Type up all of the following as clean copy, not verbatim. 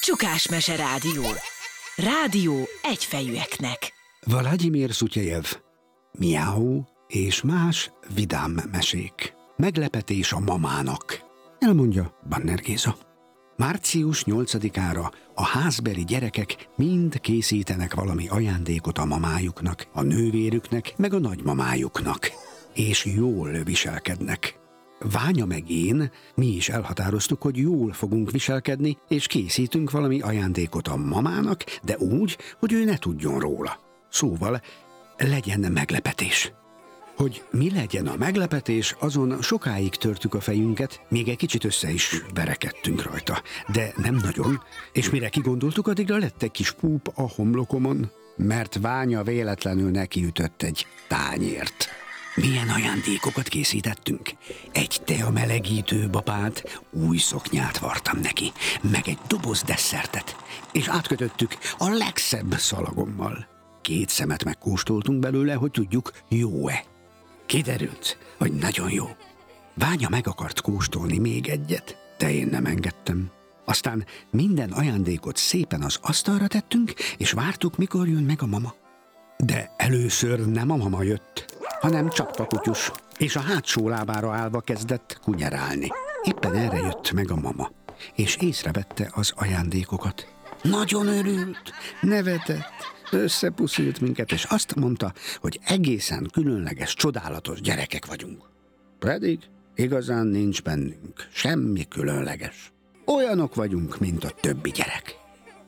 Csukásmese Rádió. Rádió egyfejűeknek. Vladimir Szutyejev. Miau és más vidám mesék. Meglepetés a mamának. Elmondja Banner Géza. Március 8-ára a házbeli gyerekek mind készítenek valami ajándékot a mamájuknak, a nővérüknek, meg a nagymamájuknak. És jól viselkednek. Ványa meg én, mi is elhatároztuk, hogy jól fogunk viselkedni, és készítünk valami ajándékot a mamának, de úgy, hogy ő ne tudjon róla. Szóval legyen meglepetés. Hogy mi legyen a meglepetés, azon sokáig törtük a fejünket, még egy kicsit össze is verekedtünk rajta. De nem nagyon, és mire kigondoltuk, addigra lett egy kis púp a homlokomon, mert Ványa véletlenül nekiütött egy tányért. Milyen ajándékokat készítettünk? Egy teamelegítő babát, új szoknyát vartam neki, meg egy doboz desszertet, és átkötöttük a legszebb szalagommal. 2 szemet megkóstoltunk belőle, hogy tudjuk, jó-e. Kiderült, hogy nagyon jó. Ványa meg akart kóstolni még egyet, de én nem engedtem. Aztán minden ajándékot szépen az asztalra tettünk, és vártuk, mikor jön meg a mama. De először nem a mama jött, hanem Csapkakutyus, és a hátsó lábára állva kezdett kunyerálni. Éppen erre jött meg a mama, és észrevette az ajándékokat. Nagyon örült, nevetett, összepuszilt minket, és azt mondta, hogy egészen különleges, csodálatos gyerekek vagyunk. Pedig igazán nincs bennünk semmi különleges. Olyanok vagyunk, mint a többi gyerek.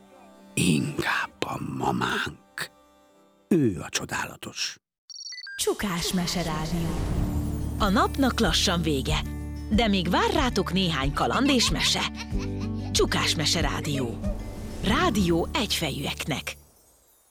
Inkább a mamánk. Ő a csodálatos. Csukásmese Rádió. A napnak lassan vége, de még vár rátok néhány kaland és mese. Csukásmese Rádió. Rádió egyfejűeknek.